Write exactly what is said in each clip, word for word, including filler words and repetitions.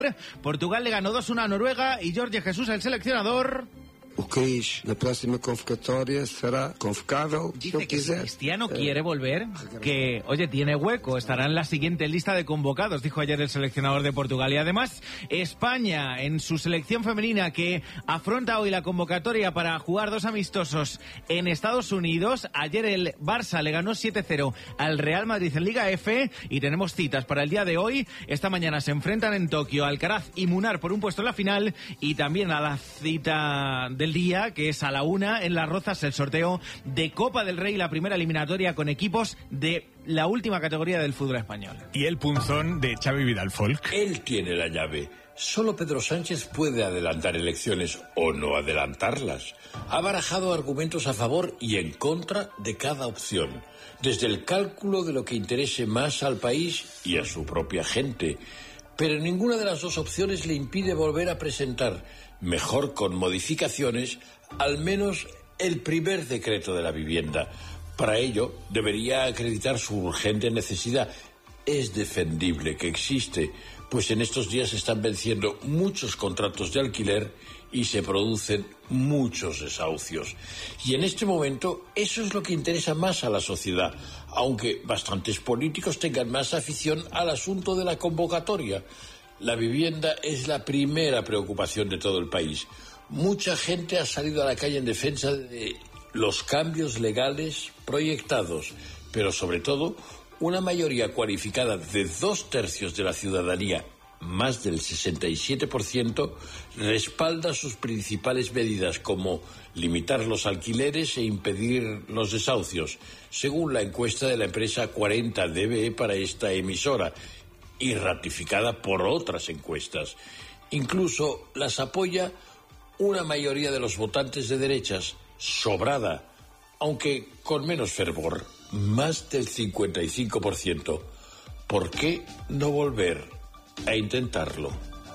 Portugal le ganó dos uno a Noruega y Jorge Jesús, el seleccionador... O Cris, na próxima convocatoria, será convocável. Dice que si Cristiano quiere volver, que, oye, tiene hueco, estará en la siguiente lista de convocados, dijo ayer el seleccionador de Portugal. Y además, España, en su selección femenina, que afronta hoy la convocatoria para jugar dos amistosos en Estados Unidos. Ayer el Barça le ganó siete cero al Real Madrid en Liga F y tenemos citas para el día de hoy. Esta mañana se enfrentan en Tokio Alcaraz y Munar por un puesto en la final y también a la cita del día, que es a la una en Las Rozas, el sorteo de Copa del Rey, la primera eliminatoria con equipos de la última categoría del fútbol español. Y el punzón de Xavi Vidal Folk. Él tiene la llave. Solo Pedro Sánchez puede adelantar elecciones o no adelantarlas. Ha barajado argumentos a favor y en contra de cada opción, desde el cálculo de lo que interese más al país y a su propia gente. Pero ninguna de las dos opciones le impide volver a presentar, mejor con modificaciones, al menos el primer decreto de la vivienda. Para ello, debería acreditar su urgente necesidad. Es defendible que existe, pues en estos días se están venciendo muchos contratos de alquiler y se producen muchos desahucios. Y en este momento eso es lo que interesa más a la sociedad, aunque bastantes políticos tengan más afición al asunto de la convocatoria. La vivienda es la primera preocupación de todo el país. Mucha gente ha salido a la calle en defensa de los cambios legales proyectados, pero sobre todo una mayoría cualificada de dos tercios de la ciudadanía, más del sesenta y siete por ciento, respalda sus principales medidas, como limitar los alquileres e impedir los desahucios, según la encuesta de la empresa cuarenta D B E para esta emisora, y ratificada por otras encuestas. Incluso las apoya una mayoría de los votantes de derechas, sobrada, aunque con menos fervor, más del cincuenta y cinco por ciento. ¿Por qué no volver a intentarlo?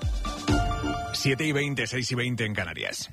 siete y veinte, seis y veinte en Canarias.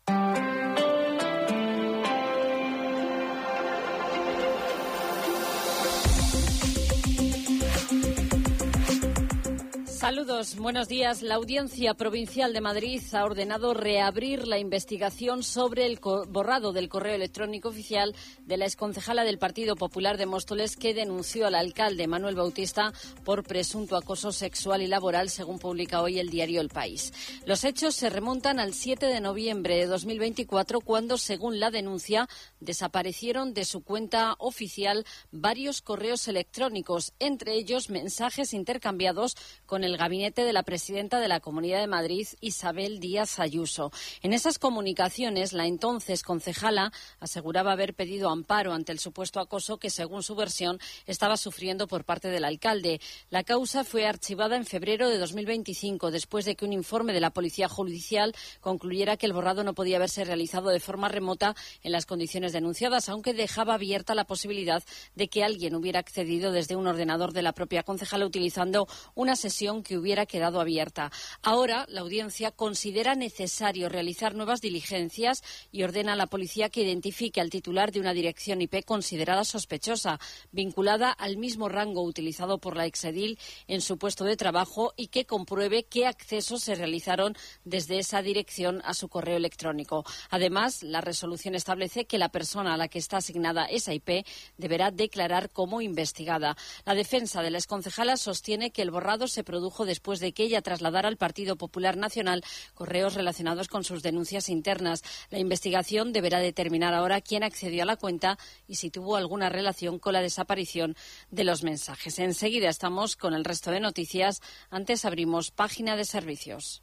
Saludos, buenos días. La Audiencia Provincial de Madrid ha ordenado reabrir la investigación sobre el borrado del correo electrónico oficial de la exconcejala del Partido Popular de Móstoles, que denunció al alcalde Manuel Bautista por presunto acoso sexual y laboral, según publica hoy el diario El País. Los hechos se remontan al siete de noviembre de dos mil veinticuatro, cuando, según la denuncia, desaparecieron de su cuenta oficial varios correos electrónicos, entre ellos mensajes intercambiados con el gabinete de la presidenta de la Comunidad de Madrid, Isabel Díaz Ayuso. En esas comunicaciones, la entonces concejala aseguraba haber pedido amparo ante el supuesto acoso que, según su versión, estaba sufriendo por parte del alcalde. La causa fue archivada en febrero de dos mil veinticinco, después de que un informe de la Policía Judicial concluyera que el borrado no podía haberse realizado de forma remota en las condiciones denunciadas, aunque dejaba abierta la posibilidad de que alguien hubiera accedido desde un ordenador de la propia concejala utilizando una sesión que hubiera quedado abierta. Ahora, la Audiencia considera necesario realizar nuevas diligencias y ordena a la policía que identifique al titular de una dirección I P considerada sospechosa, vinculada al mismo rango utilizado por la exedil en su puesto de trabajo, y que compruebe qué accesos se realizaron desde esa dirección a su correo electrónico. Además, la resolución establece que la persona a la que está asignada esa I P deberá declarar como investigada. La defensa de la exconcejala sostiene que el borrado se produjo después de que ella trasladara al Partido Popular Nacional correos relacionados con sus denuncias internas. La investigación deberá determinar ahora quién accedió a la cuenta y si tuvo alguna relación con la desaparición de los mensajes. Enseguida estamos con el resto de noticias. Antes abrimos página de servicios.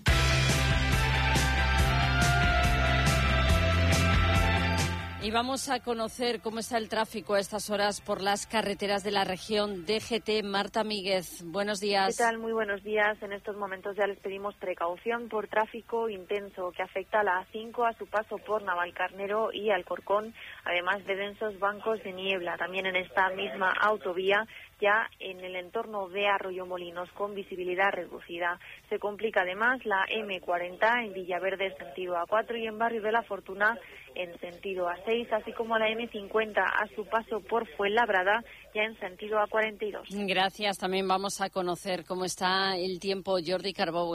Y vamos a conocer cómo está el tráfico a estas horas por las carreteras de la región. D G T, Marta Míguez, buenos días. ¿Qué tal? Muy buenos días. En estos momentos ya les pedimos precaución por tráfico intenso que afecta a la A cinco a su paso por Navalcarnero y Alcorcón, además de densos bancos de niebla. También en esta misma autovía ya en el entorno de Arroyomolinos con visibilidad reducida. Se complica además la eme cuarenta en Villaverde en sentido A cuatro y en Barrio de la Fortuna en sentido A seis, así como la eme cincuenta a su paso por Fuenlabrada ya en sentido A cuarenta y dos. Gracias. También vamos a conocer cómo está el tiempo. Jordi Carbó.